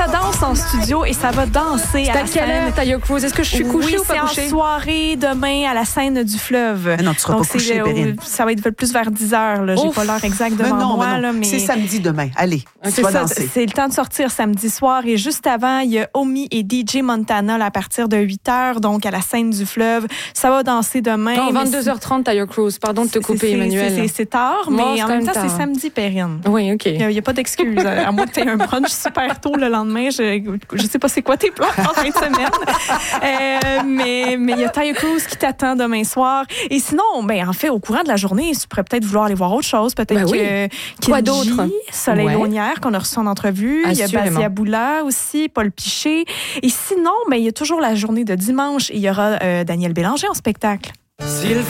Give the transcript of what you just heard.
ça danse en studio et ça va danser à la quelle heure, scène. Tayo Cruz? Est-ce que je suis couchée ou pas couchée? C'est en soirée demain à la scène du fleuve. Non, tu seras pas couchée, Perrine. Ça va être plus vers 10 heures. Là. J'ai pas l'heure exacte devant moi. Là, mais c'est samedi demain. Allez, c'est ça. C'est le temps de sortir samedi soir. Et juste avant, il y a Omi et DJ Montana là, à partir de 8 heures, donc à la scène du fleuve. Ça va danser demain. Non, 22h30, Tayo Cruz. Pardon de te couper, Emmanuel. C'est tard, mais en même temps, c'est samedi, Perrine. Oui, OK. Il n'y a pas d'excuse. À moins que tu aies un brunch super tôt le lendemain. Je sais pas c'est quoi tes plans en fin de semaine. Mais il y a Tayo Cruz qui t'attend demain soir. Et sinon, en fait, au courant de la journée, tu pourrais peut-être vouloir aller voir autre chose. Peut-être quoi d'autre? Soleil Launière, qu'on a reçu en entrevue. Il y a Basia Boula aussi, Paul Piché. Et sinon, il y a toujours la journée de dimanche. Il y aura Daniel Bélanger en spectacle.